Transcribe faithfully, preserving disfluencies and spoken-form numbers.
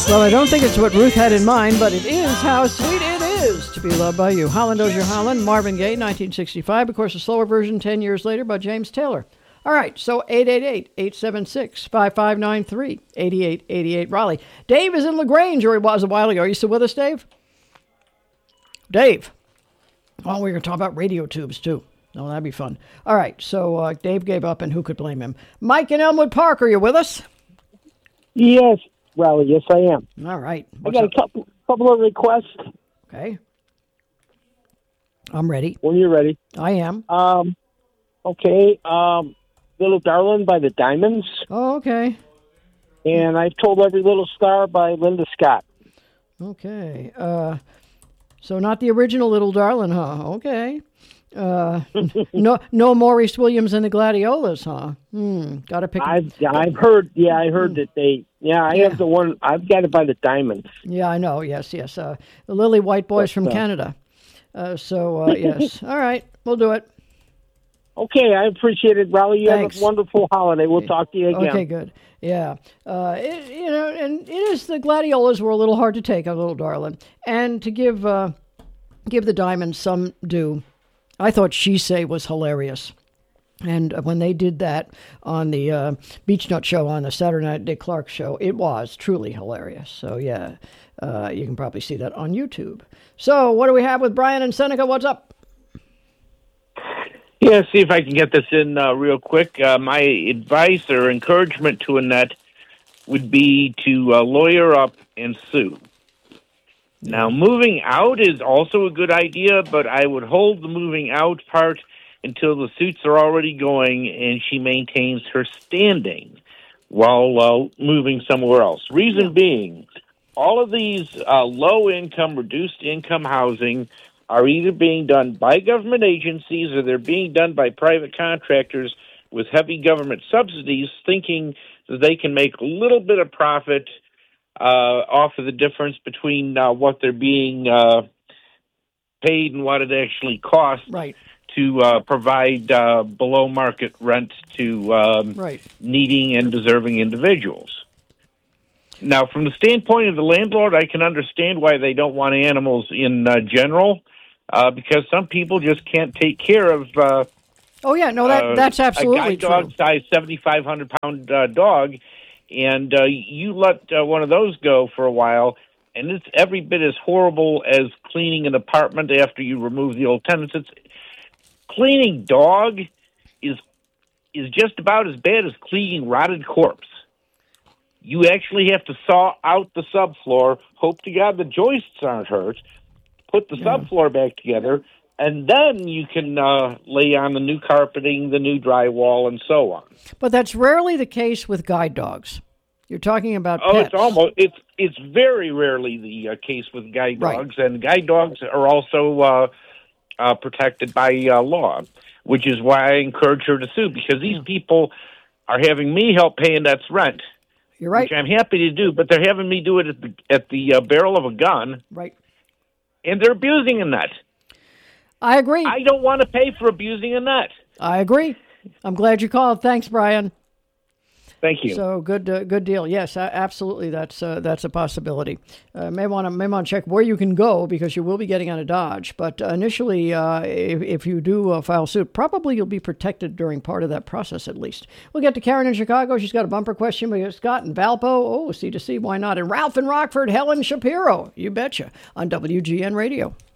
Well, I don't think it's what Ruth had in mind, but it is how sweet it is to be loved by you. Holland Dozier Holland, Marvin Gaye, nineteen sixty-five. Of course, a slower version ten years later by James Taylor. All right, so eight eight eight, eight seven six, five five nine three, eight eight eight eight, Raleigh. Dave is in LaGrange, or he was a while ago. Are you still with us, Dave? Dave. Oh, we're going to talk about radio tubes, too. No, that'd be fun. All right, so uh, Dave gave up, and who could blame him? Mike in Elmwood Park, are you with us? Yes, Raleigh, yes, I am. All right. What's I got up? a couple, couple of requests. Okay. I'm ready. When you're ready. I am. Um, okay, um... Little Darling by the Diamonds. Oh, okay. And I've Told Every Little Star by Linda Scott. Okay. Uh, so not the original Little Darling, huh? Okay. Uh, no, no Maurice Williams and the Gladiolas, huh? Hmm. Got to pick. I've I've heard. Yeah, I heard hmm. that they. Yeah, I yeah. have the one. I've got it by the Diamonds. Yeah, I know. Yes, yes. Uh, the Lily White Boys but, from uh, Canada. Uh, so uh, yes. All right, we'll do it. Okay, I appreciate it, Raleigh. You Thanks. have a wonderful holiday. We'll talk to you again. Okay, good. Yeah. Uh, it, you know, and it is, the Gladiolas were a little hard to take, a Little Darling. And to give uh, give the Diamonds some due, I thought She Say was hilarious. And when they did that on the uh, Beach Nut Show, on the Saturday Night Dick Clark Show, it was truly hilarious. So, yeah, uh, you can probably see that on YouTube. So, what do we have with Brian and Seneca? What's up? Yeah, see if I can get this in uh, real quick. Uh, my advice or encouragement to Annette would be to uh, lawyer up and sue. Now, moving out is also a good idea, but I would hold the moving out part until the suits are already going and she maintains her standing while uh, moving somewhere else. Reason yeah. being, all of these uh, low-income, reduced-income housing are either being done by government agencies or they're being done by private contractors with heavy government subsidies, thinking that they can make a little bit of profit uh, off of the difference between uh, what they're being uh, paid and what it actually costs right. to uh, provide uh, below-market rent to um, right. needing and deserving individuals. Now, from the standpoint of the landlord, I can understand why they don't want animals in uh, general, uh, because some people just can't take care of. Uh, oh yeah, no, that that's absolutely uh, a guide dog true. size seventy-five hundred pound uh, dog, and uh, you let uh, one of those go for a while, and it's every bit as horrible as cleaning an apartment after you remove the old tenants. It's cleaning dog is is just about as bad as cleaning rotted corpse. You actually have to saw out the subfloor, hope to God the joists aren't hurt, put the yeah. subfloor back together, and then you can uh, lay on the new carpeting, the new drywall, and so on. But that's rarely the case with guide dogs. You're talking about oh, pets. it's almost it's it's very rarely the uh, case with guide dogs, right. and guide dogs are also uh, uh, protected by uh, law, which is why I encourage her to sue, because these yeah. people are having me help pay Annette's rent. You're right. Which I'm happy to do, but they're having me do it at the at the uh, barrel of a gun. Right. And they're abusing Annette. I agree. I don't want to pay for abusing Annette. I agree. I'm glad you called. Thanks, Brian. Thank you. So good, uh, good deal. Yes, absolutely. That's uh, that's a possibility. Uh, may want to may want to check where you can go, because you will be getting out of Dodge. But uh, initially, uh, if, if you do uh, file suit, probably you'll be protected during part of that process at least. We'll get to Karen in Chicago. She's got a bumper question. We got Scott in Valpo. Oh, C to C, why not? And Ralph in Rockford. Helen Shapiro. You betcha. On W G N Radio.